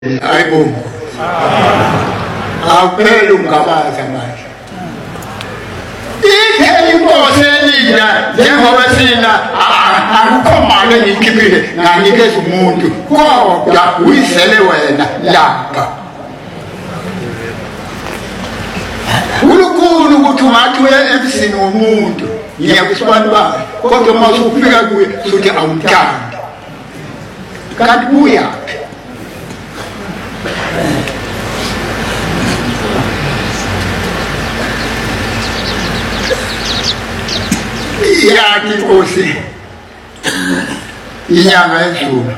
ayibongo akuphela ungabaza manje ithe inkosi elila njengoba sina akukho mali engikhiphile nganikeza umuntu kodwa uyizele wena lapha ulukhulu ukuthi ungathi uya emsini womuntu ngiyakusibani bayo kodwa uma usufika kuye usuthi awumthandi kanti buyaphi yathi inkosi inyanga edlula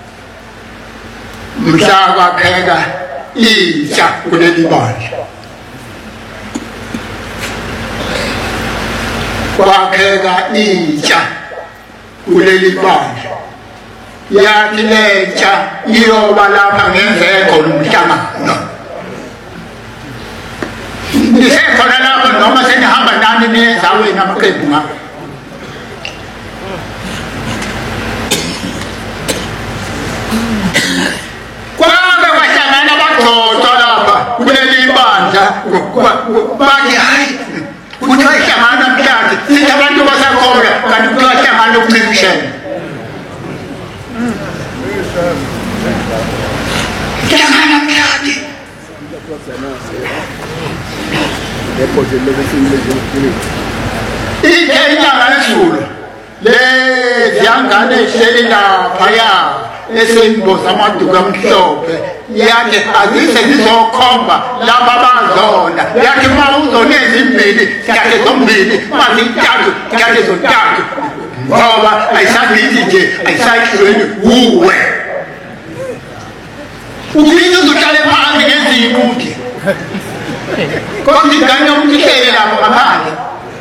mhla kwapheka itsha kuleli bandla kwapheka itsha kuleli bandla yathi lentsha iyoba lapha ngenzeko lomhlangano nisekhona lapho noma senihamba nani niyezaweni amaqembu ngapha kwake kwahlangana abagcotshwa lapha kuleli bandla bathi hayi kuthi wahlangana mhlawumbe sithi abantu basakholwa kanti kuthi wahlangana ukucibishela hlangana mhlawumbe ithe inyanga yezulu leziyangane ehleli laphaya esemboza amaduku amhlophe yathi azise zizokhomba laba bazona yathi uma uzona ezimbili yakhe zombili uma zintathu yakhe zontathu ngoba ayisabizi nje ayisayishweni uwe ukithi uzohlale phansi ngezibuthi kodwa ingane yomuntu ihlele lapho ngaphandle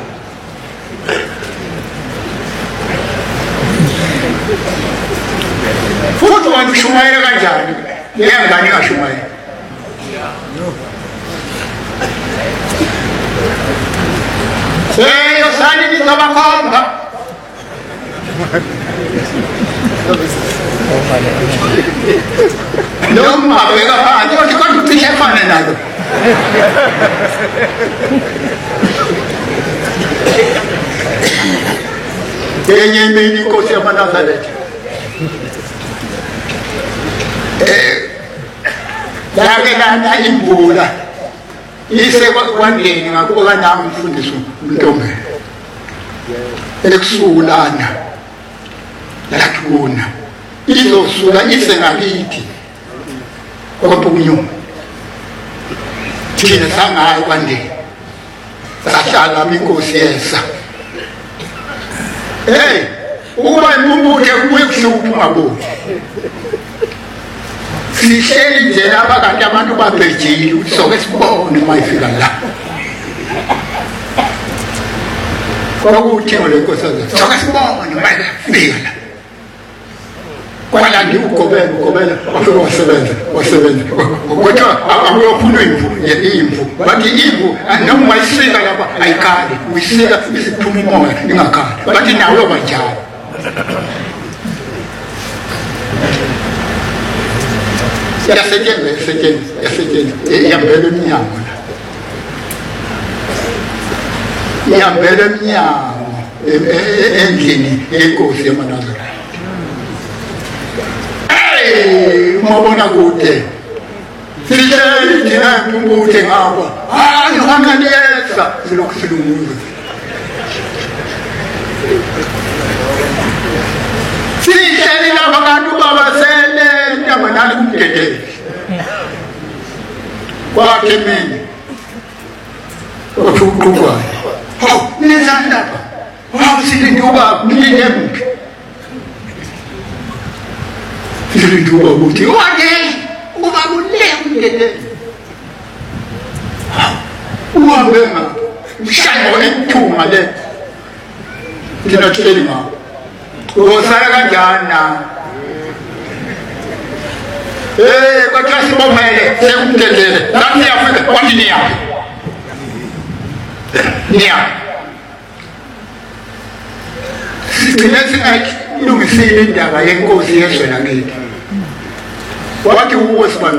futhi wangishumayela kanjani ngengane ingashumayela yosani nizobakhomba noma abeka phansi othi kodwa ucishe efane nalo enye imini inkosi yamaNazaretha yake lana imvula ise kwandleni ngakubo kanami umfundisi uNtombela ekusulana lathi kuna izosuka ise ngakithi kwaPhunyuma thina sangayo kwandleni sahlala inkosi yesa ukuba imumbuke kuye kuhlupha ungaboni sihleli nje lapha kanti abantu babhejile ukuthi soke sibone uma ifika la kwakuthi ngolenkosazana soke sibone uma ifika la kwala ugobela wasebenza kodwa akuyophulwa imvu bathi imvu noma uyisika lapha ayikhali uyisika isiphuma umoya ingakhali bathi nawe banjalo yasetshenziswa ihambela emnyango endlini yenkosi yamaNazaretha umabona kude sihleli thina umbuthe ngapha ngihanganiyeza silokhu silungile sihleli lapha kanti ubaba sele ntamanani kumdedele kwakhe mina othi uqhukwayo nizani lapha silinde ubaba nilinde kuphi silinde ubaba ukuthi wake ubaba ule kumdedele uhambe ngapha mshango ethunga le thina hleli ngapha uzosala kanjani na kwathiwa sibomele sekumdedele lapho niyafika kwathi niyaphi sigcine singayilungisile indaba yenkosi yezwe lakithi wathi uwe sibani